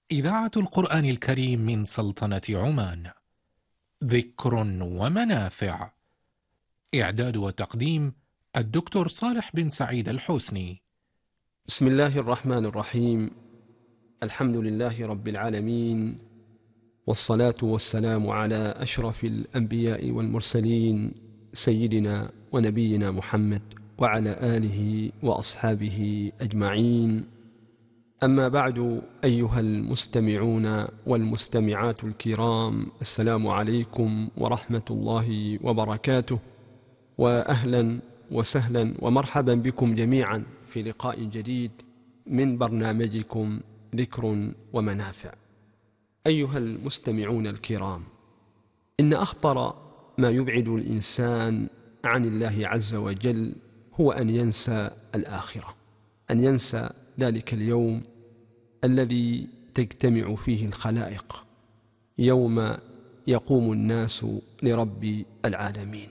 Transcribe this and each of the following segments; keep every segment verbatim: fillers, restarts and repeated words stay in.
إذاعة القرآن الكريم من سلطنة عمان. ذكر ومنافع. إعداد وتقديم الدكتور صالح بن سعيد الحسني. بسم الله الرحمن الرحيم. الحمد لله رب العالمين، والصلاة والسلام على أشرف الأنبياء والمرسلين سيدنا ونبينا محمد وعلى آله وأصحابه أجمعين. أما بعد، أيها المستمعون والمستمعات الكرام، السلام عليكم ورحمة الله وبركاته، وأهلا وسهلا ومرحبا بكم جميعا في لقاء جديد من برنامجكم ذكر ومنافع. أيها المستمعون الكرام، إن أخطر ما يبعد الإنسان عن الله عز وجل هو أن ينسى الآخرة، أن ينسى ذلك اليوم الذي تجتمع فيه الخلائق، يوم يقوم الناس لرب العالمين.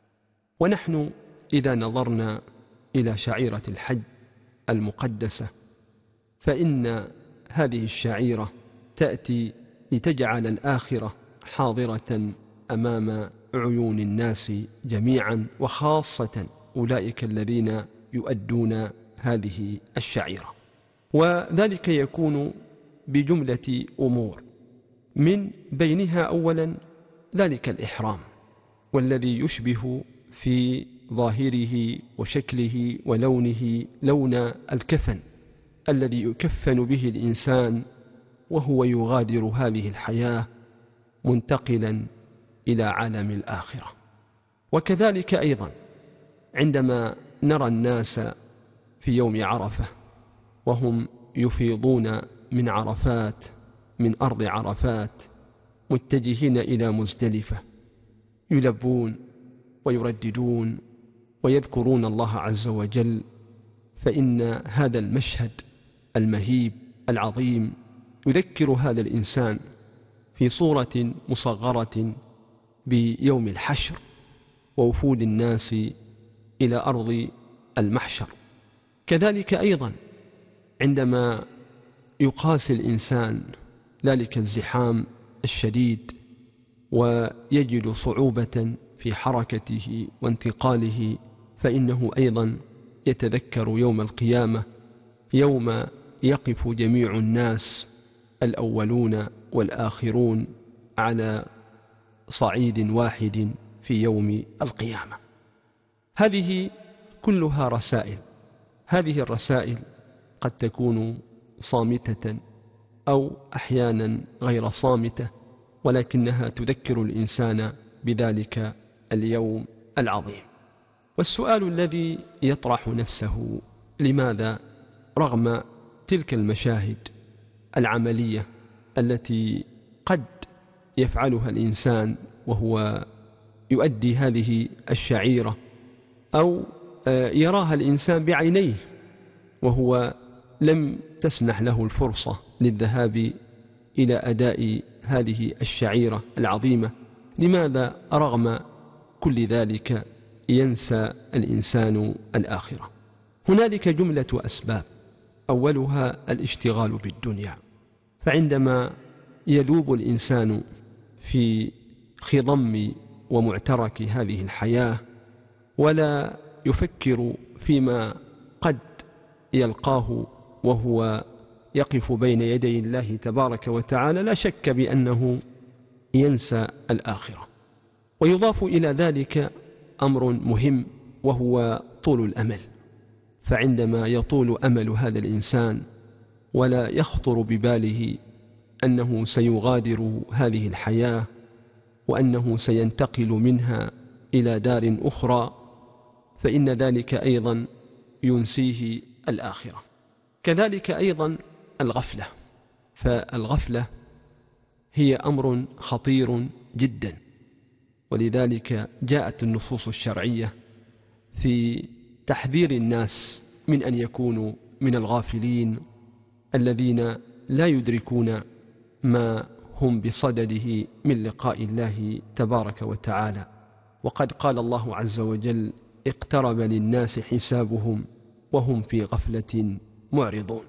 ونحن إذا نظرنا إلى شعيرة الحج المقدسة، فإن هذه الشعيرة تأتي لتجعل الآخرة حاضرة أمام عيون الناس جميعا، وخاصة أولئك الذين يؤدون هذه الشعيرة. وذلك يكون بجملة أمور، من بينها أولا ذلك الإحرام، والذي يشبه في ظاهره وشكله ولونه لون الكفن الذي يكفن به الإنسان وهو يغادر هذه الحياة منتقلا إلى عالم الآخرة. وكذلك أيضا عندما نرى الناس في يوم عرفة وهم يفيضون من عرفات من أرض عرفات متجهين إلى مزدلفة، يلبون ويرددون ويذكرون الله عز وجل، فإن هذا المشهد المهيب العظيم يذكر هذا الإنسان في صورة مصغرة بيوم الحشر ووفود الناس إلى أرض المحشر. كذلك أيضا عندما يقاسي الإنسان ذلك الزحام الشديد ويجد صعوبة في حركته وانتقاله، فإنه أيضا يتذكر يوم القيامة، يوم يقف جميع الناس الأولون والآخرون على صعيد واحد في يوم القيامة. هذه كلها رسائل، هذه الرسائل قد تكون صامتة أو أحيانا غير صامتة، ولكنها تذكر الإنسان بذلك اليوم العظيم. والسؤال الذي يطرح نفسه: لماذا رغم تلك المشاهد العملية التي قد يفعلها الإنسان وهو يؤدي هذه الشعيرة، أو يراها الإنسان بعينيه وهو لم تسنح له الفرصة للذهاب إلى أداء هذه الشعيرة العظيمة، لماذا رغم كل ذلك ينسى الإنسان الآخرة؟ هنالك جملة أسباب، أولها الاشتغال بالدنيا. فعندما يذوب الإنسان في خضم ومعترك هذه الحياة ولا يفكر فيما قد يلقاه وهو يقف بين يدي الله تبارك وتعالى، لا شك بأنه ينسى الآخرة. ويضاف إلى ذلك أمر مهم، وهو طول الأمل. فعندما يطول أمل هذا الإنسان ولا يخطر بباله أنه سيغادر هذه الحياة وأنه سينتقل منها إلى دار أخرى، فإن ذلك أيضا ينسيه الآخرة. كذلك أيضا الغفلة، فالغفلة هي أمر خطير جدا، ولذلك جاءت النصوص الشرعية في تحذير الناس من أن يكونوا من الغافلين الذين لا يدركون ما هم بصدده من لقاء الله تبارك وتعالى. وقد قال الله عز وجل: اقترب للناس حسابهم وهم في غفلة معرضون.